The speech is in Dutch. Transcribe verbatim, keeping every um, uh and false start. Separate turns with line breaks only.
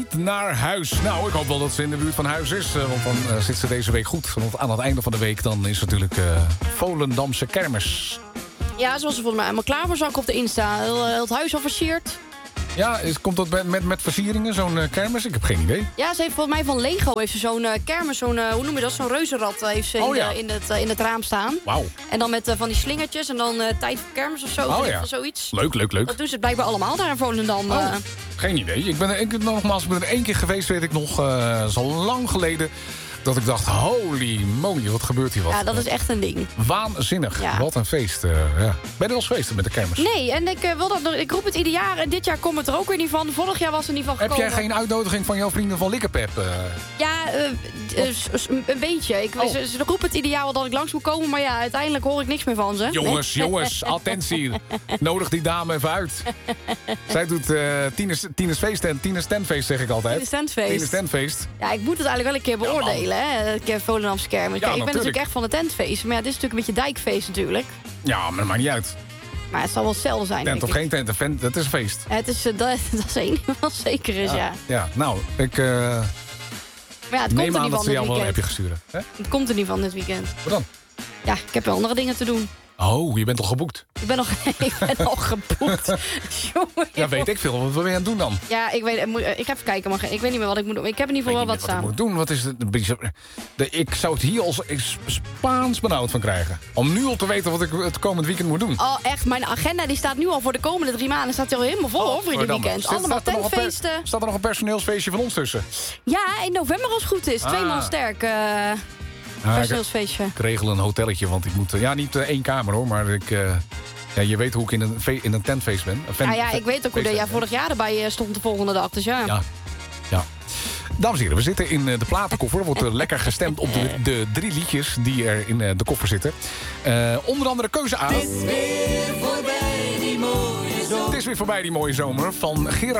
naar huis. Nou, ik hoop wel dat ze in de buurt van huis is. Uh, want dan uh, zit ze deze week goed. Want aan het einde van de week dan is natuurlijk uh, Volendamse kermis.
Ja, zoals ze volgens mij helemaal klaar voor, zag ik op de Insta. Heel, heel het huis al versierd.
Ja, is, komt dat met, met, met versieringen, zo'n uh, kermis? Ik heb geen idee.
Ja, ze heeft volgens mij van Lego heeft ze zo'n uh, kermis, zo'n, uh, hoe noem je dat, zo'n reuzenrad uh, heeft ze in, oh, ja. de, in, het, uh, in het raam staan.
Wauw.
En dan met uh, van die slingertjes en dan uh, tijd voor kermis of zo.
Oh, ja.
Of zoiets.
Leuk, leuk, leuk.
Dat doen ze blijkbaar allemaal daar in Volendam.
Oh,
uh.
geen idee. Ik ben, ik, nogmaals, ik ben er één keer geweest, weet ik nog, uh, zo lang geleden. Dat ik dacht, holy moly, wat gebeurt hier wat?
Ja, dat is echt een ding.
Waanzinnig. Ja. Wat een feest. Uh, ja. Ben je er wel eens geweest met de kermis?
Nee, en ik, uh, wil dat, ik roep het ieder jaar. En dit jaar komt het er ook weer niet van. Vorig jaar was er niet van gekomen.
Heb jij geen uitnodiging van jouw vrienden van Likkerpep? Uh?
Ja, uh, uh, een beetje. Ik, oh. ze, ze roepen het ieder jaar wel dat ik langs moet komen. Maar ja, uiteindelijk hoor ik niks meer van ze.
Jongens, nee. jongens, attentie. Nodig die dame even uit. Zij doet uh, Tines, Tines feest en Tines tentfeest, zeg ik altijd.
Tines tentfeest.
Tines tentfeest.
Ja, ik moet het eigenlijk wel een keer beoordelen. Ja, hè? Een keer Volendamse kermis. Ja, Kijk, ik ben natuurlijk echt van de tentfeest. Maar ja, dit is natuurlijk een beetje dijkfeest natuurlijk.
Ja, maar dat maakt niet uit.
Maar het zal wel hetzelfde zijn,
Tent of
ik.
geen tent, een dat is een feest.
Ja, het is, uh, dat, dat is één ding wat zeker is, ja. Ja,
ja nou, ik uh,
maar ja, het
neem
komt er
aan
niet
dat
van
ze jou
dit
wel een
weekend.
appje gestuurd. Hè?
Het komt er niet van dit weekend.
Wat dan?
Ja, ik heb wel andere dingen te doen.
Oh, je bent al geboekt?
Ik ben nog ik ben al geboekt. Jongen,
ja, weet ik veel. Wat wil je aan het doen dan?
Ja, ik weet, ik ga even kijken, maar ik weet niet meer wat ik moet doen. Ik heb in ieder geval wel wat staan.
Wat ik moet doen? Wat is het? De, ik zou het hier als Spaans benauwd van krijgen. Om nu al te weten wat ik het komend weekend moet doen.
Oh, echt. Mijn agenda die staat nu al voor de komende drie maanden. Staat er al helemaal vol, hoor, voor in het weekend.
Zit,
Allemaal
staat
tentfeesten.
Er per, staat er nog een personeelsfeestje van ons tussen?
Ja, in november als het goed is. Twee
ah.
man sterk. Uh,
Ah,
personeelsfeestje.
Ik regel een hotelletje, want ik moet... Ja, niet uh, één kamer hoor, maar ik... Uh, ja, je weet hoe ik in een, fe- in een tentfeest ben. Een fan,
ja, ja, ik weet ook hoe jij ja, vorig jaar erbij stond de volgende dag. Dus ja.
Ja, ja. Dames en heren, we zitten in uh, de platenkoffer. Er wordt uh, lekker gestemd op de, de drie liedjes die er in uh, de koffer zitten. Uh, onder andere keuze A.
Het is weer voorbij die mooie zomer.
Het is weer voorbij die mooie zomer van Gerard